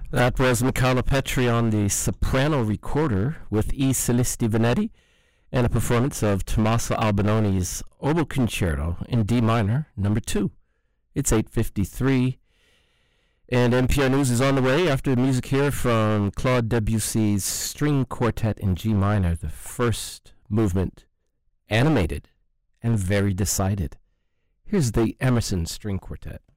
That was Michaela Petri on the soprano recorder with E. Celisti Vanetti and a performance of Tommaso Albinoni's Oboe Concerto in D minor, number 2. It's 8:53, and NPR News is on the way after music here from Claude Debussy's String Quartet in G minor, the first movement, animated and very decided. Here's the Emerson String Quartet.